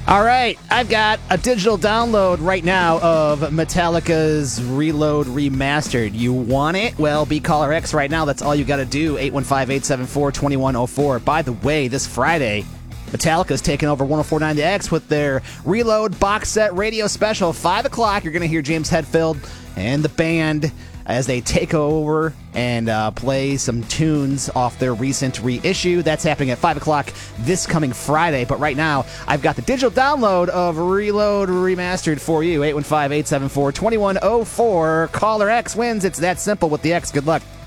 All right, I've got a digital download right now of Metallica's Reload Remastered. You want it? Well, be Caller X right now. That's all you got to do, 815-874-2104. By the way, this Friday, Metallica's taking over 104.9 The X with their Reload box set radio special. 5 o'clock, you're going to hear James Hetfield and the band as they take over and play some tunes off their recent reissue. That's happening at 5 o'clock this coming Friday. But right now, I've got the digital download of Reload Remastered for you. 815-874-2104. Caller X wins. It's that simple with the X. Good luck.